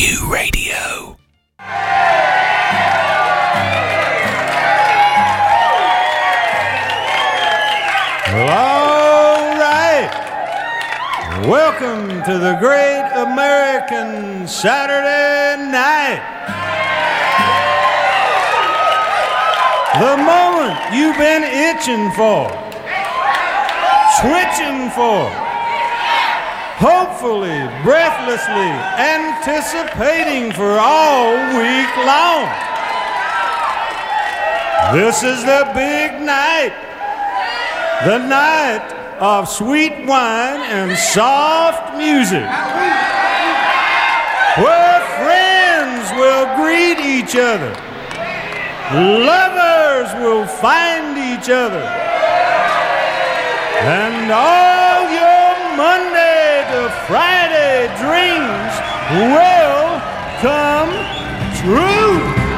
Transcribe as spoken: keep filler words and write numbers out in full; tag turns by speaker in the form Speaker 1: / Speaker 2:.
Speaker 1: Q Radio.
Speaker 2: Well, all right. Welcome to the Great American Saturday Night. The moment you've been itching for, switching for, hopefully, breathlessly anticipating for all week long. This is the big night. The night of sweet wine and soft music, where friends will greet each other, lovers will find each other, and all your Monday to Friday dreams will come true.